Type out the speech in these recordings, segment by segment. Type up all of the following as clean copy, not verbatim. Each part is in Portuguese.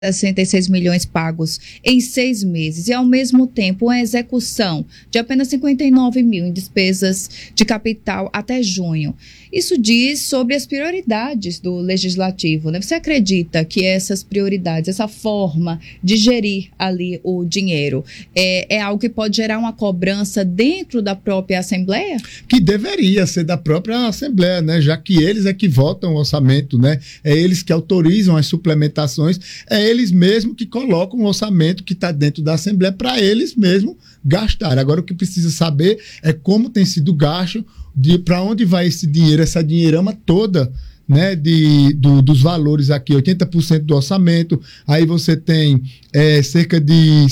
66 milhões pagos em 6 meses e, ao mesmo tempo, uma execução de apenas 59 mil em despesas de capital até junho. Isso diz sobre as prioridades do Legislativo, né? Você acredita que essas prioridades, essa forma de gerir ali o dinheiro, é algo que pode gerar uma cobrança dentro da própria Assembleia? Que deveria ser da própria Assembleia, né? Já que eles é que votam o orçamento, né? É eles que autorizam as suplementações, é eles mesmos que colocam o orçamento que está dentro da Assembleia para eles mesmos gastar. Agora, o que precisa saber é como tem sido gasto, para onde vai esse dinheiro, essa dinheirama toda, né, dos valores aqui, 80% do orçamento. Aí você tem cerca de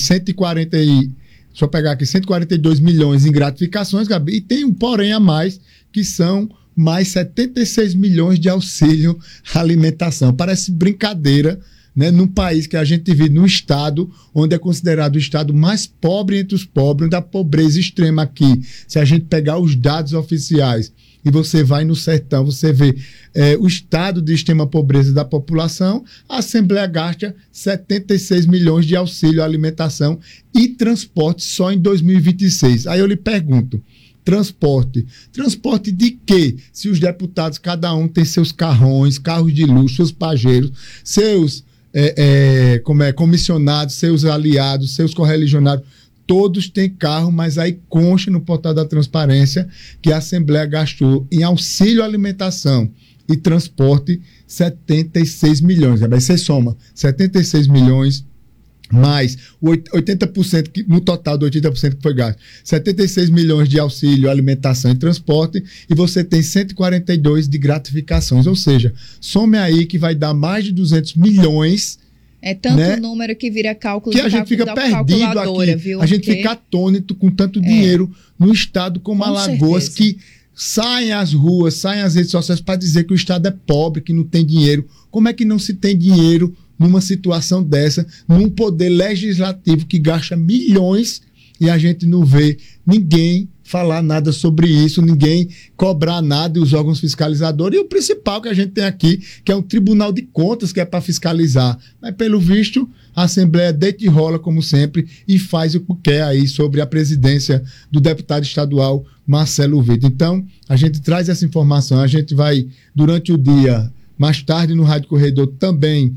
142 milhões em gratificações, Gabi, e tem um porém a mais, que são mais 76 milhões de auxílio alimentação. Parece brincadeira, né, num país que a gente vive, num estado onde é considerado o estado mais pobre entre os pobres, onde a pobreza extrema aqui, se a gente pegar os dados oficiais e você vai no sertão, você vê o estado de extrema pobreza da população, a Assembleia gasta 76 milhões de auxílio à alimentação e transporte só em 2026. Aí eu lhe pergunto, transporte de quê? Se os deputados, cada um tem seus carrões, carros de luxo, seus pajeiros, seus comissionados, seus aliados, seus correligionários, todos têm carro, mas aí consta no portal da transparência que a Assembleia gastou em auxílio à alimentação e transporte 76 milhões. Aí você soma 76 milhões mais 80%, no total de 80% que foi gasto, 76 milhões de auxílio, alimentação e transporte, e você tem 142 de gratificações, ou seja, some aí que vai dar mais de 200 milhões. É tanto, né, número que vira cálculo que a gente fica perdido aqui, viu? A gente fica atônito com tanto dinheiro no estado como Alagoas, que saem às ruas, saem às redes sociais para dizer que o estado é pobre, que não tem dinheiro. Como é que não se tem dinheiro numa situação dessa, num poder legislativo que gasta milhões e a gente não vê ninguém falar nada sobre isso, ninguém cobrar nada, e os órgãos fiscalizadores, e o principal que a gente tem aqui, que é um Tribunal de Contas, que é para fiscalizar. Mas, pelo visto, a Assembleia deita e rola, como sempre, e faz o que quer aí sobre a presidência do deputado estadual Marcelo Vitor. Então, a gente traz essa informação, a gente vai, durante o dia, mais tarde, no Rádio Corredor, também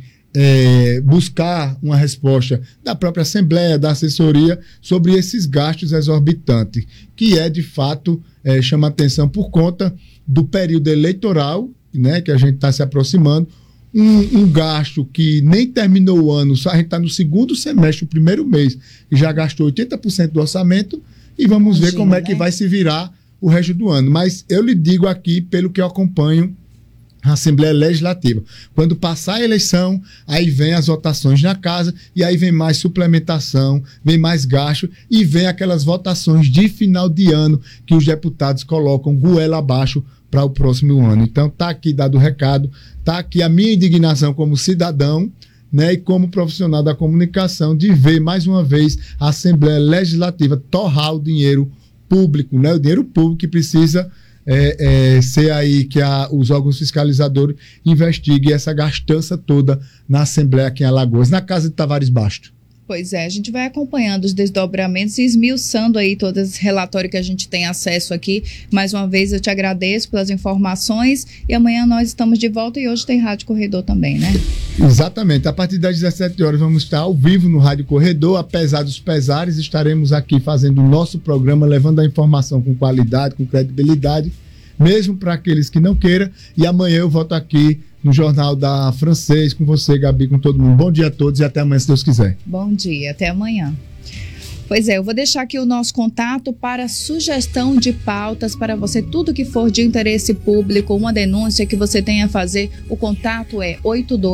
buscar uma resposta da própria Assembleia, da assessoria, sobre esses gastos exorbitantes, que de fato, chama atenção por conta do período eleitoral, né, que a gente está se aproximando, um gasto que nem terminou o ano, a gente está no segundo semestre, o primeiro mês, e já gastou 80% do orçamento, e vamos ver como é que vai se virar o resto do ano. Mas eu lhe digo aqui, pelo que eu acompanho, a Assembleia Legislativa, quando passar a eleição, aí vem as votações na casa, e aí vem mais suplementação, vem mais gasto, e vem aquelas votações de final de ano que os deputados colocam goela abaixo para o próximo ano. Então está aqui dado o recado, está aqui a minha indignação como cidadão, né, e como profissional da comunicação, de ver mais uma vez a Assembleia Legislativa torrar o dinheiro público, né, o dinheiro público que precisa ser aí que os órgãos fiscalizadores investiguem essa gastança toda na Assembleia aqui em Alagoas, na casa de Tavares Basto. Pois é, a gente vai acompanhando os desdobramentos e esmiuçando aí todo esse relatório que a gente tem acesso aqui. Mais uma vez eu te agradeço pelas informações e amanhã nós estamos de volta e hoje tem Rádio Corredor também, né? Exatamente, a partir das 17 horas vamos estar ao vivo no Rádio Corredor, apesar dos pesares, estaremos aqui fazendo o nosso programa, levando a informação com qualidade, com credibilidade, mesmo para aqueles que não queiram, e amanhã eu volto aqui no Jornal da Francês, com você, Gabi, com todo mundo. Bom dia a todos e até amanhã, se Deus quiser. Bom dia, até amanhã. Pois é, eu vou deixar aqui o nosso contato para sugestão de pautas para você, tudo que for de interesse público, uma denúncia que você tenha a fazer, o contato é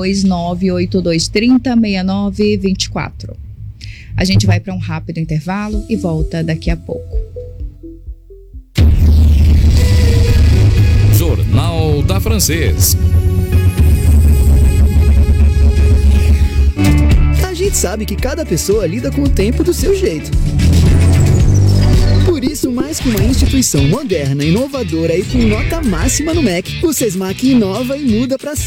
829-8230-6924. A gente vai para um rápido intervalo e volta daqui a pouco. Jornal da Francês. A gente sabe que cada pessoa lida com o tempo do seu jeito. Por isso, mais que uma instituição moderna, inovadora e com nota máxima no MEC, o Sesmac inova e muda para sempre.